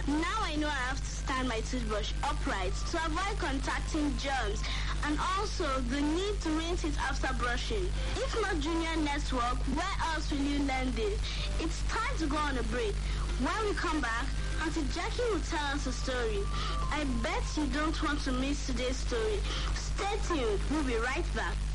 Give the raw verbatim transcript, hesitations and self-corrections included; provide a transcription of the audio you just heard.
Now I know I have to stand my toothbrush upright to avoid contacting germs, and also the need to rinse it after brushing. If not Junior Network, where else will you learn this? It's time to go on a break. When we come back, Auntie Jackie will tell us a story. I bet you don't want to miss today's story. Stay tuned. We'll be right back.